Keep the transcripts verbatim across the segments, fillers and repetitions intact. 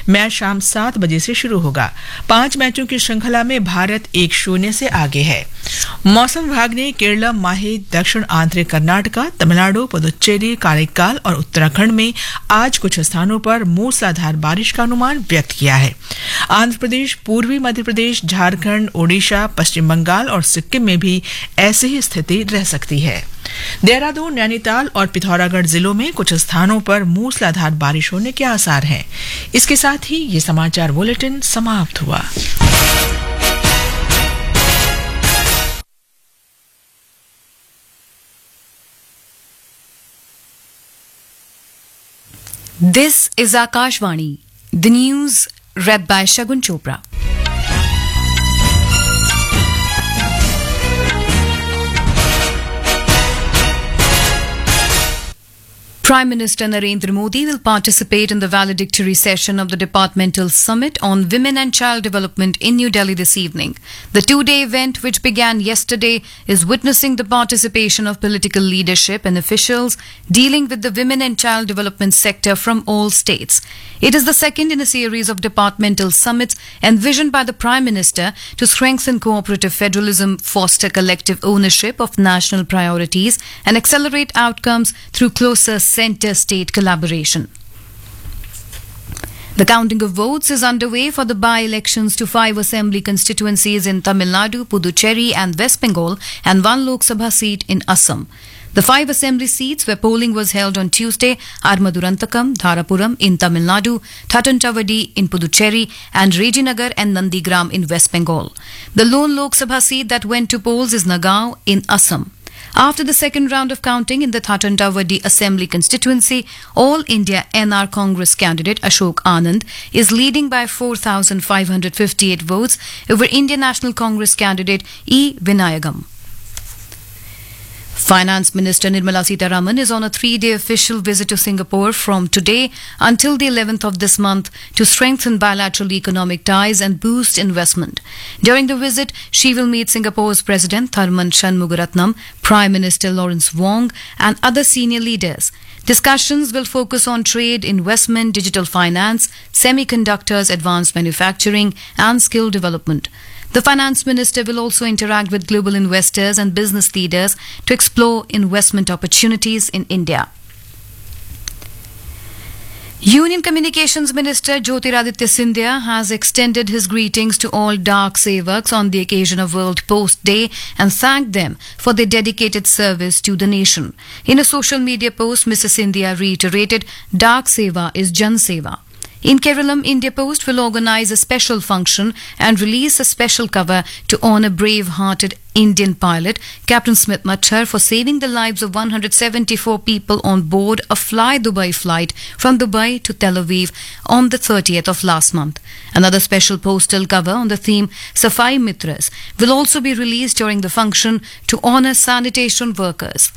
Match शाम सात बजे से शुरू होगा। पांच मैचों की श्रृंखला में भारत एक शून्य से आगे है। मौसम विभाग ने केरल, माहे, दक्षिण आंतरिक कर्नाटका, तमिलनाडु, पुदुचेरी, काराइकाल और उत्तराखंड में आज कुछ स्थानों पर मूसलाधार बारिश का अनुमान व्यक्त किया है। आंध्र प्रदेश, पूर्वी मध्य प्रदेश, झारखंड, ओडिशा, पश्चिम बंगाल और सिक्किम में भी ऐसी ही स्थिति रह सकती है। देहरादून, नैनीताल और पिथौरागढ़ जिलों में कुछ स्थानों पर मूसलाधार बारिश होने के आसार हैं। इसके साथ ही ये समाचार बुलेटिन समाप्त हुआ। This is Akashvani, the news read by Shagun Chopra. Prime Minister Narendra Modi will participate in the valedictory session of the Departmental Summit on Women and Child Development in New Delhi this evening. The two-day event, which began yesterday, is witnessing the participation of political leadership and officials dealing with the women and child development sector from all states. It is the second in a series of departmental summits envisioned by the Prime Minister to strengthen cooperative federalism, foster collective ownership of national priorities, and accelerate outcomes through closer center-state collaboration. The counting of votes is underway for the by-elections to five assembly constituencies in Tamil Nadu, Puducherry and West Bengal and one Lok Sabha seat in Assam. The five assembly seats where polling was held on Tuesday are Madurantakam, Dharapuram in Tamil Nadu, Thatantavadi in Puducherry and Rejinagar and Nandigram in West Bengal. The lone Lok Sabha seat that went to polls is Nagaon in Assam. After the second round of counting in the Thatantavadi Assembly constituency, All India N R Congress candidate Ashok Anand is leading by four thousand five hundred fifty-eight votes over Indian National Congress candidate E. Vinayagam. Finance Minister Nirmala Sitharaman is on a three-day official visit to Singapore from today until the eleventh of this month to strengthen bilateral economic ties and boost investment. During the visit, she will meet Singapore's President Tharman Shanmugaratnam, Prime Minister Lawrence Wong and other senior leaders. Discussions will focus on trade, investment, digital finance, semiconductors, advanced manufacturing and skill development. The finance minister will also interact with global investors and business leaders to explore investment opportunities in India. Union Communications Minister Jyotiraditya Scindia has extended his greetings to all Dak Sevaks on the occasion of World Post Day and thanked them for their dedicated service to the nation. In a social media post, Mister Scindia reiterated, Dak Seva is Jan Seva. In Kerala, India Post will organize a special function and release a special cover to honour brave-hearted Indian pilot Captain Smith Matchar for saving the lives of one hundred seventy-four people on board a Fly Dubai flight from Dubai to Tel Aviv on the thirtieth of last month. Another special postal cover on the theme Safai Mitras will also be released during the function to honour sanitation workers.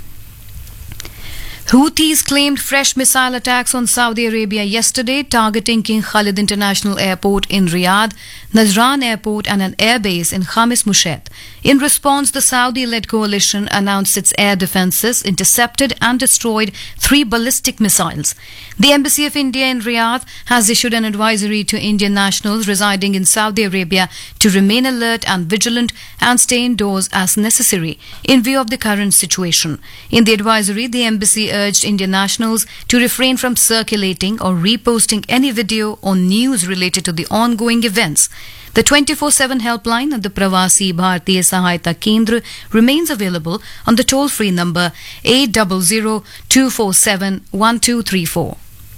Houthis claimed fresh missile attacks on Saudi Arabia yesterday, targeting King Khalid International Airport in Riyadh, Nazran Airport and an airbase in Khamis Mushat. In response, the Saudi-led coalition announced its air defences intercepted and destroyed three ballistic missiles. The Embassy of India in Riyadh has issued an advisory to Indian nationals residing in Saudi Arabia to remain alert and vigilant and stay indoors as necessary in view of the current situation. In the advisory, the embassy urged Indian nationals to refrain from circulating or reposting any video or news related to the ongoing events. The twenty-four seven helpline of the Pravasi Bharatiya Sahayata Kendra remains available on the toll-free number eight zero zero two four seven one two three four.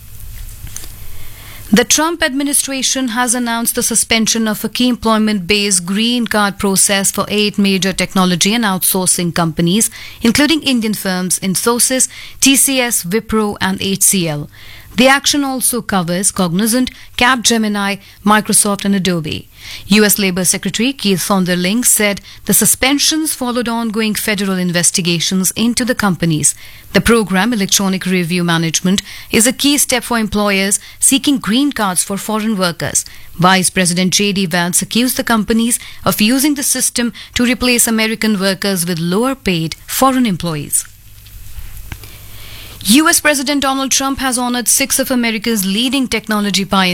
The Trump administration has announced the suspension of a key employment-based green card process for eight major technology and outsourcing companies, including Indian firms Infosys, T C S, Wipro and H C L. The action also covers Cognizant, Capgemini, Microsoft and Adobe. U S Labour Secretary Keith Sonderling said the suspensions followed ongoing federal investigations into the companies. The program, Electronic Review Management, is a key step for employers seeking green cards for foreign workers. Vice President J D Vance accused the companies of using the system to replace American workers with lower-paid foreign employees. U S President Donald Trump has honored six of America's leading technology pioneers